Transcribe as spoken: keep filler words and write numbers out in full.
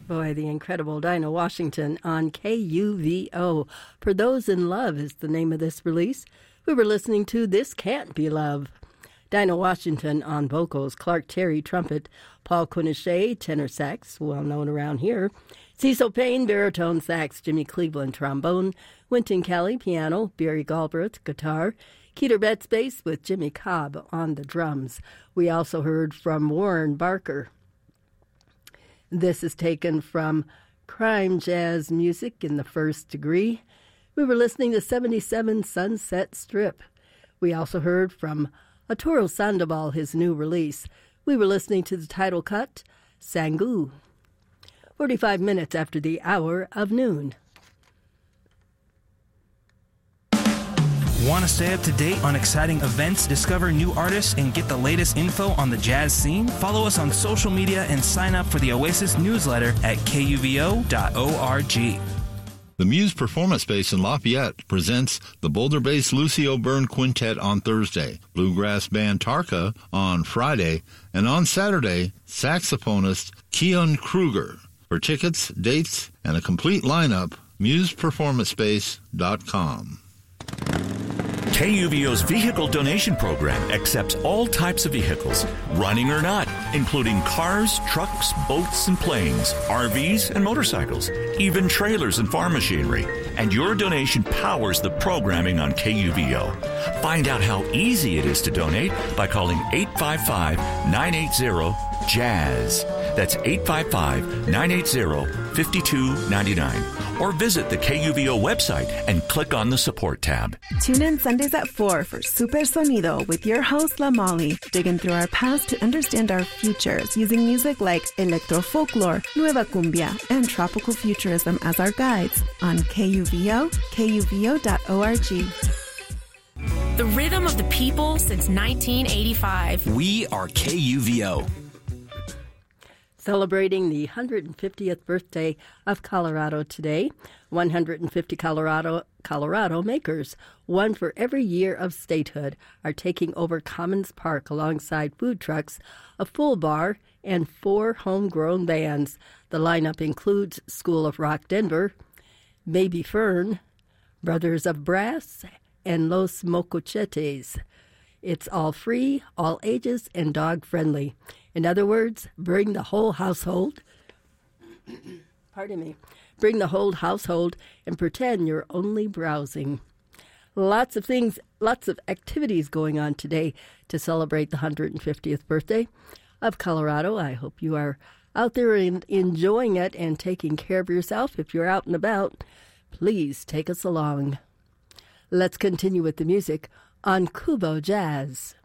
Boy, the incredible Dinah Washington on K U V O. For Those in Love is the name of this release. We were listening to This Can't Be Love. Dinah Washington on vocals, Clark Terry trumpet, Paul Quinichette tenor sax, well known around here, Cecil Payne baritone sax, Jimmy Cleveland trombone, Wynton Kelly piano, Barry Galbraith guitar, Keeter Betts bass with Jimmy Cobb on the drums. We also heard from Warren Barker. This is taken from Crime Jazz Music in the First Degree. We were listening to seventy-seven Sunset Strip. We also heard from Arturo Sandoval, his new release. We were listening to the title cut, Sangu. forty-five minutes after the hour of noon. Want to stay up to date on exciting events, discover new artists, and get the latest info on the jazz scene? Follow us on social media and sign up for the Oasis newsletter at K U V O dot org. The Muse Performance Space in Lafayette presents the Boulder-based Lucy O'Byrne Quintet on Thursday, bluegrass band Tarka on Friday, and on Saturday, saxophonist Keon Kruger. For tickets, dates, and a complete lineup, muse performance space dot com. K U V O's vehicle donation program accepts all types of vehicles, running or not, including cars, trucks, boats, and planes, R Vs, and motorcycles, even trailers and farm machinery. And your donation powers the programming on K U V O. Find out how easy it is to donate by calling eight five five, nine eight zero, jazz. That's eight five five, nine eight zero, five two nine nine. Or visit the K U V O website and click on the support tab. Tune in Sundays at four for Super Sonido with your host, La Molly, digging through our past to understand our futures using music like electro folklore, nueva cumbia, and tropical futurism as our guides on K U V O, K U V O dot org. The rhythm of the people since nineteen eighty-five. We are K U V O. Celebrating the one hundred fiftieth birthday of Colorado today, one hundred fifty Colorado Colorado makers, one for every year of statehood, are taking over Commons Park alongside food trucks, a full bar, and four homegrown bands. The lineup includes School of Rock Denver, Baby Fern, Brothers of Brass, and Los Mocochetes. It's all free, all ages, and dog-friendly. In other words, bring the whole household, pardon me, bring the whole household and pretend you're only browsing. Lots of things, lots of activities going on today to celebrate the one hundred fiftieth birthday of Colorado. I hope you are out there and enjoying it and taking care of yourself. If you're out and about, please take us along. Let's continue with the music on Kubo Jazz.